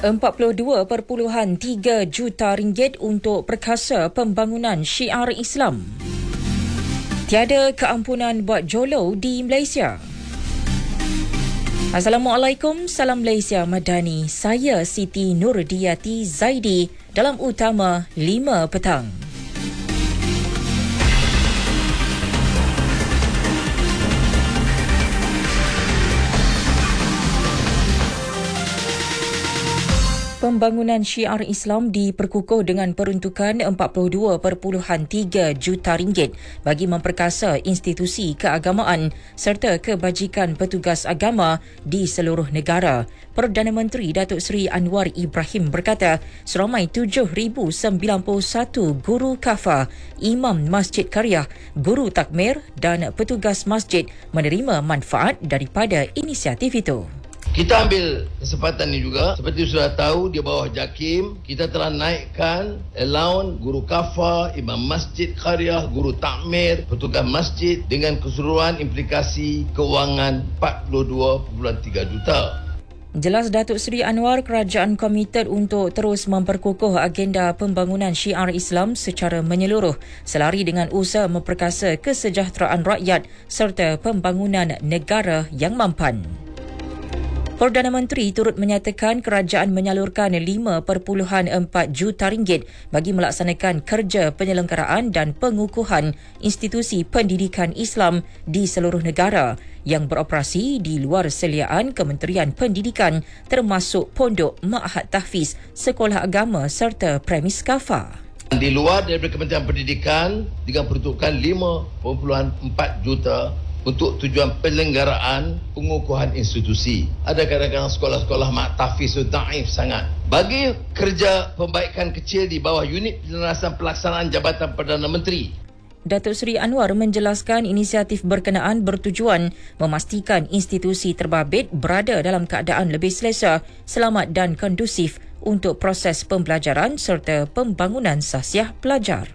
42.3 juta ringgit untuk perkasa pembangunan syiar Islam. Tiada keampunan buat jolo di Malaysia. Assalamualaikum, salam Malaysia Madani. Saya Siti Nurdiati Zaidi dalam Utama 5 petang. Pembangunan syiar Islam diperkukuh dengan peruntukan 42.3 juta ringgit bagi memperkasa institusi keagamaan serta kebajikan petugas agama di seluruh negara. Perdana Menteri Datuk Seri Anwar Ibrahim berkata, seramai 7,091 guru kafar, imam masjid qaryah, guru takmir dan petugas masjid menerima manfaat daripada inisiatif itu. Kita ambil kesempatan ini juga, seperti sudah tahu di bawah JAKIM, kita telah naikkan allowance guru kafar, imam masjid qaryah, guru takmir, petugas masjid dengan keseluruhan implikasi kewangan 42.3 juta. Jelas Datuk Seri Anwar, kerajaan komited untuk terus memperkukuh agenda pembangunan syiar Islam secara menyeluruh selari dengan usaha memperkasa kesejahteraan rakyat serta pembangunan negara yang mampan. Perdana Menteri turut menyatakan kerajaan menyalurkan 5.4 juta ringgit bagi melaksanakan kerja penyelenggaraan dan pengukuhan institusi pendidikan Islam di seluruh negara yang beroperasi di luar seliaan Kementerian Pendidikan termasuk pondok, ma'had tahfiz, sekolah agama serta premis kafar. Di luar daripada Kementerian Pendidikan dengan peruntukan 5.4 juta untuk tujuan penyelenggaraan pengukuhan institusi. Ada kadang-kadang sekolah-sekolah tahfiz itu daif sangat. Bagi kerja pembaikan kecil di bawah unit penyelesaian pelaksanaan Jabatan Perdana Menteri, Datuk Seri Anwar menjelaskan inisiatif berkenaan bertujuan memastikan institusi terbabit berada dalam keadaan lebih selesa, selamat dan kondusif untuk proses pembelajaran serta pembangunan sahsiah pelajar.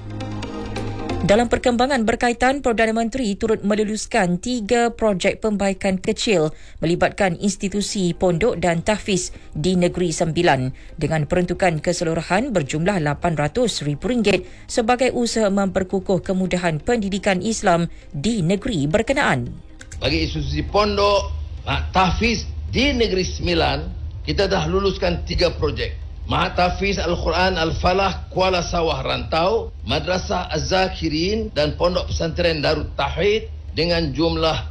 Dalam perkembangan berkaitan, Perdana Menteri turut meluluskan 3 projek pembaikan kecil melibatkan institusi pondok dan tahfiz di Negeri Sembilan dengan peruntukan keseluruhan berjumlah RM800,000 sebagai usaha memperkukuh kemudahan pendidikan Islam di negeri berkenaan. Bagi institusi pondok, tahfiz di Negeri Sembilan, kita dah luluskan 3 projek. Ma'had Tahfiz Al-Quran Al-Falah Kuala Sawah Rantau, Madrasah Az-Zakirin dan Pondok Pesantren Darut Tauhid dengan jumlah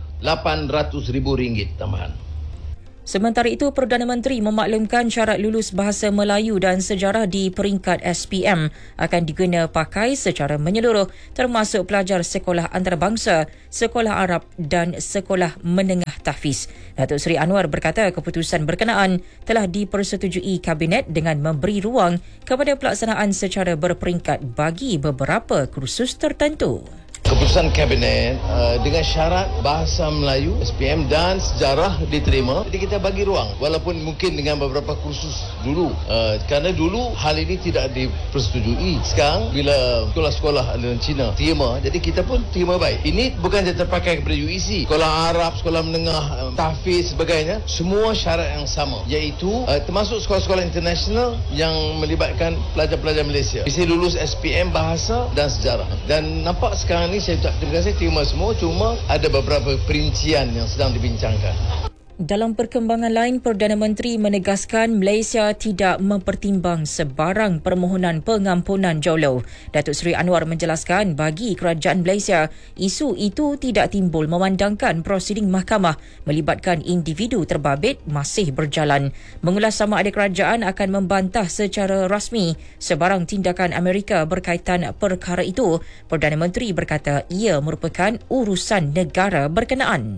RM800,000 tambahan. Sementara itu, Perdana Menteri memaklumkan syarat lulus bahasa Melayu dan sejarah di peringkat SPM akan diguna pakai secara menyeluruh termasuk pelajar sekolah antarabangsa, sekolah Arab dan sekolah menengah tahfiz. Datuk Seri Anwar berkata keputusan berkenaan telah dipersetujui Kabinet dengan memberi ruang kepada pelaksanaan secara berperingkat bagi beberapa kursus tertentu. Keputusan Kabinet dengan syarat bahasa Melayu, SPM dan sejarah diterima. Jadi kita bagi ruang walaupun mungkin dengan beberapa kursus dulu. Kerana dulu hal ini tidak dipersetujui. Sekarang bila sekolah-sekolah aliran Cina terima, jadi kita pun terima baik. Ini bukan saja terpakai kepada UEC, sekolah Arab, sekolah menengah, tahfiz sebagainya, semua syarat yang sama, iaitu termasuk sekolah-sekolah international yang melibatkan pelajar-pelajar Malaysia. Bisa lulus SPM bahasa dan sejarah. Dan nampak sekarang ini saya tak terima kasih terima semua, cuma ada beberapa perincian yang sedang dibincangkan. Dalam perkembangan lain, Perdana Menteri menegaskan Malaysia tidak mempertimbang sebarang permohonan pengampunan jolo. Datuk Seri Anwar menjelaskan bagi kerajaan Malaysia, isu itu tidak timbul memandangkan prosiding mahkamah melibatkan individu terbabit masih berjalan. Mengulas sama ada kerajaan akan membantah secara rasmi sebarang tindakan Amerika berkaitan perkara itu, Perdana Menteri berkata ia merupakan urusan negara berkenaan.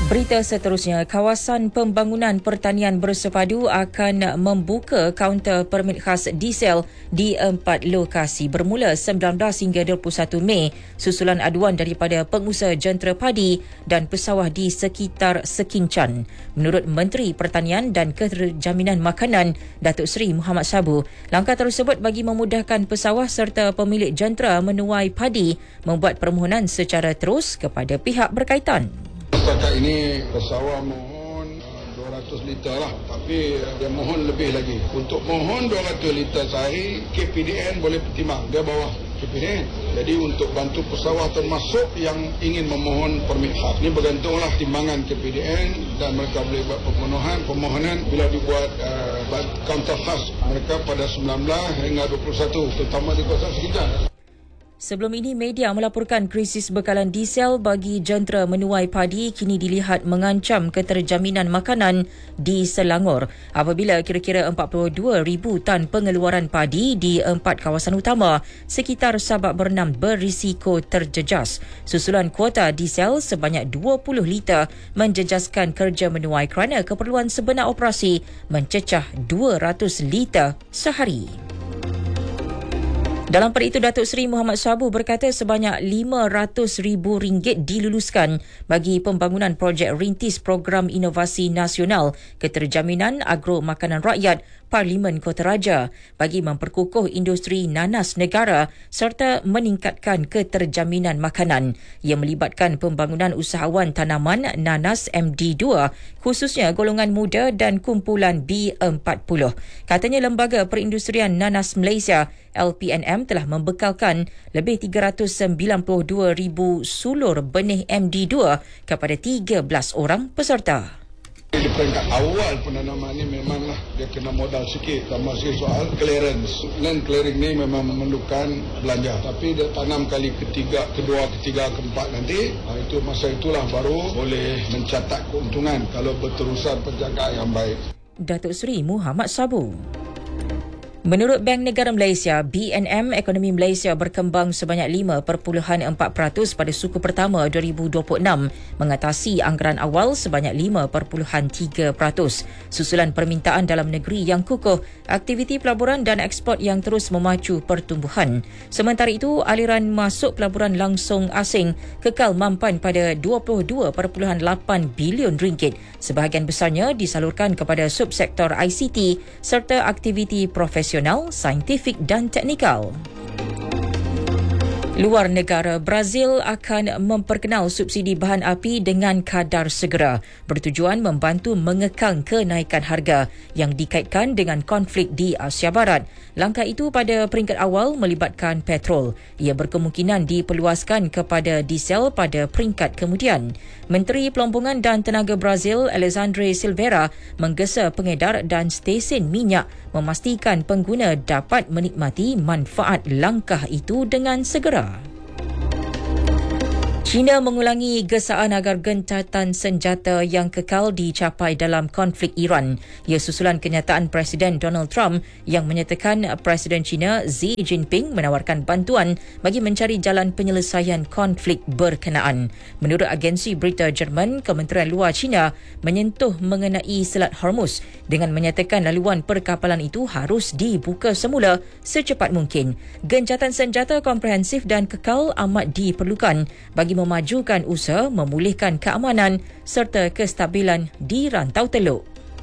Berita seterusnya, kawasan pembangunan pertanian bersepadu akan membuka kaunter permit khas diesel di 4 lokasi bermula 19 hingga 21 Mei susulan aduan daripada pengusaha jentera padi dan pesawah di sekitar Sekincan. Menurut Menteri Pertanian dan Keterjaminan Makanan, Datuk Seri Muhammad Sabu, langkah tersebut bagi memudahkan pesawah serta pemilik jentera menuai padi membuat permohonan secara terus kepada pihak berkaitan. Setakat ini pesawah mohon 200 liter lah, tapi dia mohon lebih lagi. Untuk mohon 200 liter sehari, KPDN boleh pertimbang, dia bawah KPDN. Jadi untuk bantu pesawah termasuk yang ingin memohon permit khas. Ini bergantunglah timbangan KPDN dan mereka boleh buat permohonan bila dibuat kaunter khas mereka pada 19 hingga 21, terutama di kawasan Sekitar. Sebelum ini, media melaporkan krisis bekalan diesel bagi jentera menuai padi kini dilihat mengancam keterjaminan makanan di Selangor apabila kira-kira 42,000 tan pengeluaran padi di 4 kawasan utama sekitar Sabak Bernam berisiko terjejas. Susulan kuota diesel sebanyak 20 liter menjejaskan kerja menuai kerana keperluan sebenar operasi mencecah 200 liter sehari. Dalam pada itu, Datuk Seri Muhammad Sabu berkata sebanyak RM500,000 diluluskan bagi pembangunan projek rintis Program Inovasi Nasional Keterjaminan Agro Makanan Rakyat Parlimen Kota Raja bagi memperkukuh industri nanas negara serta meningkatkan keterjaminan makanan. Ia melibatkan pembangunan usahawan tanaman nanas MD2 khususnya golongan muda dan kumpulan B40. Katanya Lembaga Perindustrian Nanas Malaysia LPNM telah membekalkan lebih 392,000 sulur benih MD2 kepada 13 orang peserta. Di peringkat awal penanaman ini memanglah dia kena modal sikit, termasuk soal clearance. Dan clearing ni memang memerlukan belanja. Tapi dia tanam kali kedua, ketiga, keempat nanti, itu masa itulah baru boleh mencatat keuntungan kalau berterusan penjagaan yang baik. Datuk Seri Muhammad Sabu. Menurut Bank Negara Malaysia, BNM ekonomi Malaysia berkembang sebanyak 5.4% pada suku pertama 2026, mengatasi anggaran awal sebanyak 5.3%. Susulan permintaan dalam negeri yang kukuh, aktiviti pelaburan dan ekspor yang terus memacu pertumbuhan. Sementara itu, aliran masuk pelaburan langsung asing kekal mampan pada 22.8 bilion ringgit. Sebahagian besarnya disalurkan kepada subsektor ICT serta aktiviti profesional, saintifik dan teknikal. Luar negara, Brazil akan memperkenal subsidi bahan api dengan kadar segera bertujuan membantu mengekang kenaikan harga yang dikaitkan dengan konflik di Asia Barat. Langkah itu pada peringkat awal melibatkan petrol. Ia berkemungkinan diperluaskan kepada diesel pada peringkat kemudian. Menteri Pelombongan dan Tenaga Brazil Alexandre Silveira menggesa pengedar dan stesen minyak memastikan pengguna dapat menikmati manfaat langkah itu dengan segera. China mengulangi gesaan agar gencatan senjata yang kekal dicapai dalam konflik Iran. Ia susulan kenyataan Presiden Donald Trump yang menyatakan Presiden China Xi Jinping menawarkan bantuan bagi mencari jalan penyelesaian konflik berkenaan. Menurut agensi berita Jerman, Kementerian Luar China menyentuh mengenai Selat Hormuz dengan menyatakan laluan perkapalan itu harus dibuka semula secepat mungkin. Gencatan senjata komprehensif dan kekal amat diperlukan bagi memajukan usaha memulihkan keamanan serta kestabilan di rantau teluk.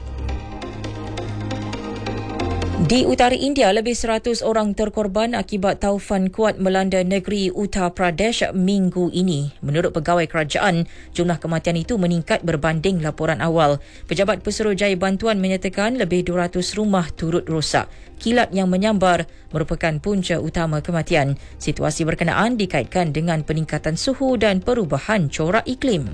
Di utara India, lebih 100 orang terkorban akibat taufan kuat melanda negeri Uttar Pradesh minggu ini. Menurut pegawai kerajaan, jumlah kematian itu meningkat berbanding laporan awal. Pejabat Pesuruhjaya Bantuan menyatakan lebih 200 rumah turut rosak. Kilat yang menyambar merupakan punca utama kematian. Situasi berkenaan dikaitkan dengan peningkatan suhu dan perubahan corak iklim.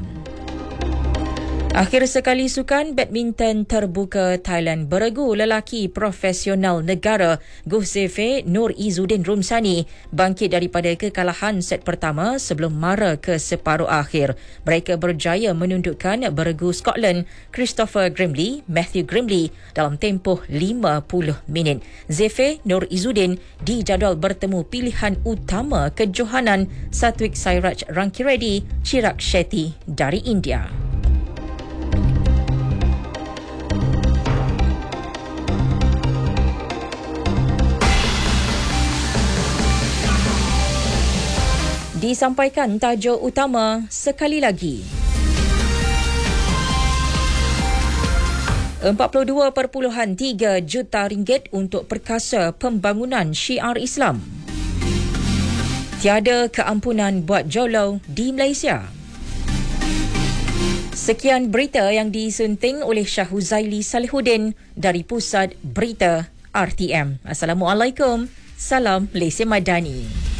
Akhir sekali sukan badminton terbuka Thailand, beregu lelaki profesional negara Goh Sefe Nur Izzuddin Rumsani bangkit daripada kekalahan set pertama sebelum mara ke separuh akhir. Mereka berjaya menundukkan beregu Scotland Christopher Grimley, Matthew Grimley dalam tempoh 50 minit. Sefe Nur Izzuddin dijadual bertemu pilihan utama kejohanan Satwik Sairaj Rankireddy Chirag Shetty dari India. Disampaikan tajuk utama sekali lagi. 42.3 juta ringgit untuk perkasa pembangunan syiar Islam. Tiada keampunan buat jaulau di Malaysia. Sekian berita yang disunting oleh Shah Huzaili Salihuddin dari Pusat Berita RTM. Assalamualaikum. Salam Malaysia Madani.